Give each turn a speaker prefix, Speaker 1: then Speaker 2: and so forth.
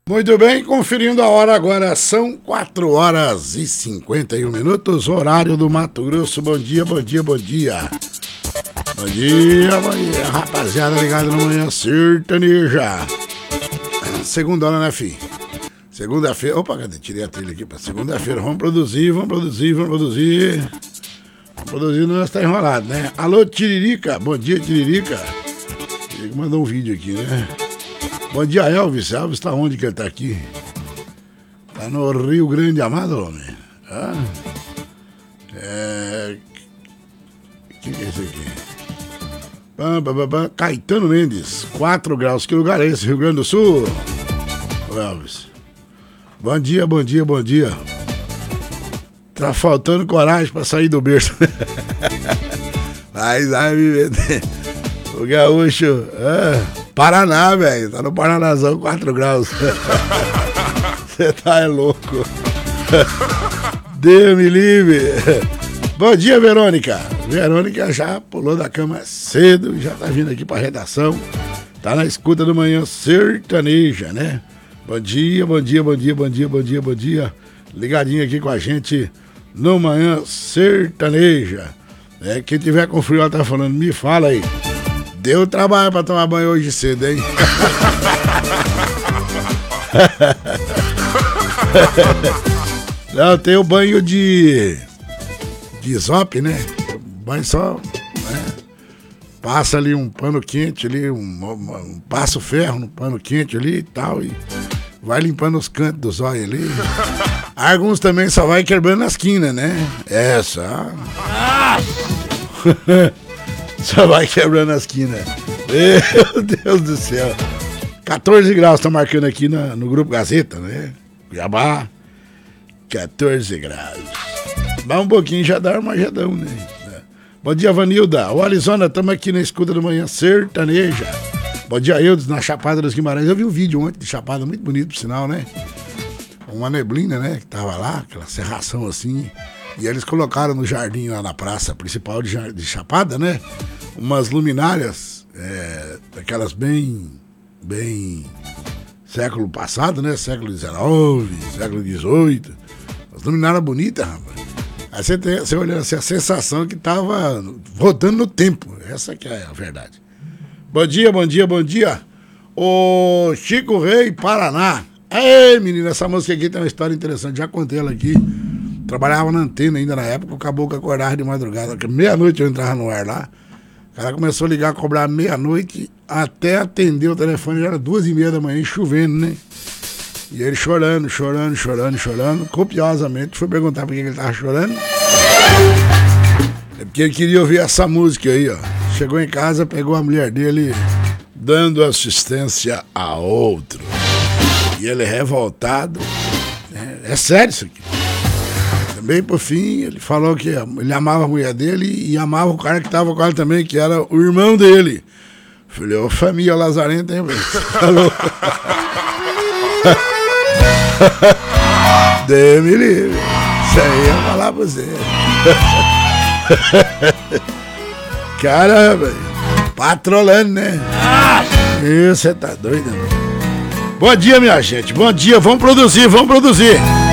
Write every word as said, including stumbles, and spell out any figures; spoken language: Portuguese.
Speaker 1: Muito bem, conferindo a hora agora, são quatro horas e cinquenta e um minutos, horário do Mato Grosso. Bom dia, bom dia, bom dia. Bom dia, bom dia, rapaziada ligada no Manhã Sertaneja. Segunda hora, né, fi? Segunda-feira, opa, cadê? Tirei a trilha aqui pra segunda-feira. Vamos produzir, vamos produzir, vamos produzir. Vamos produzir, nós tá enrolado, né? Alô, Tiririca, bom dia, Tiririca. Ele mandou um vídeo aqui, né? Bom dia, Elvis. Elvis tá onde que ele tá aqui? Tá no Rio Grande Amado, homem. Ah, é... O que, que é isso aqui? Pam, pam, pam, pam. Caetano Mendes, quatro graus. Que lugar é esse? Rio Grande do Sul? Ô, Elvis. Bom dia, bom dia, bom dia. Tá faltando coragem pra sair do berço. Vai, vai me vender. O gaúcho... Ah. Paraná, velho. Tá no Paranazão, quatro graus. Você tá é louco. Deus me livre. Bom dia, Verônica. Verônica já pulou da cama cedo, já tá vindo aqui pra redação. Tá na escuta do Manhã Sertaneja, né? Bom dia, bom dia, bom dia, bom dia, bom dia, bom dia. Ligadinho aqui com a gente no Manhã Sertaneja. É, quem tiver com frio, ela tá falando, me fala aí. Deu trabalho pra tomar banho hoje cedo, hein? Não, tem o banho de... de isop, né? Banho só... Né? Passa ali um pano quente ali, um, um, passa o ferro no pano quente ali e tal, e vai limpando os cantos dos olhos ali. Alguns também só vai quebrando as quinas, né? Essa... Só vai quebrando as quinas. Meu Deus do céu. quatorze graus tá marcando aqui na, no Grupo Gazeta, né? Cuiabá. quatorze graus. Mas um pouquinho já dá armagedão, né? Bom dia, Vanilda. O Arizona, estamos aqui na escuta da Manhã Sertaneja. Bom dia, Eudes, na Chapada dos Guimarães. Eu vi um vídeo ontem de Chapada, muito bonito, por sinal, né? Uma neblina, né? Que tava lá, aquela serração assim. E eles colocaram no jardim lá na praça principal de, de Chapada, né? Umas luminárias, é, daquelas bem, bem século passado, né? Século dezenove, século dezoito. As luminárias bonitas, rapaz. Aí você, tem, você olhando assim, a sensação que tava rodando no tempo. Essa que é a verdade. Bom dia, bom dia, bom dia. O Chico Rei, Paraná. Ei, menina, essa música aqui tem uma história interessante. Já contei ela aqui. Trabalhava na antena ainda na época, o caboclo acordava de madrugada, meia-noite eu entrava no ar lá. O cara começou a ligar, a cobrar meia-noite, até atender o telefone, já era duas e meia da manhã, chovendo, né? E ele chorando, chorando, chorando, chorando, copiosamente. Foi perguntar por que ele tava chorando. É porque ele queria ouvir essa música aí, ó. Chegou em casa, pegou a mulher dele, dando assistência a outro. E ele revoltado. É, é sério isso aqui. Bem por fim, ele falou que ele amava a mulher dele e amava o cara que tava com ela também, que era o irmão dele. Falei, ô família lazarenta, hein, velho? Falou. Deus-me livre. Isso aí eu ia falar pra você. Cara, velho, patrolando, né? Isso, você tá doido, mano? Bom dia, minha gente. Bom dia, vamos produzir, vamos produzir.